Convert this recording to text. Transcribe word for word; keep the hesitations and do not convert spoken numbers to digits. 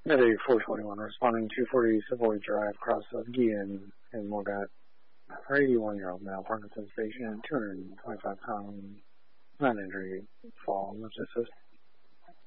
Mayday four twenty-one, responding two forty Savoy Drive, cross of Guillen and Morgat. For eighty-one-year-old male, Parkinson's patient, two hundred twenty-five pounds, non-injury, fall, let's assist.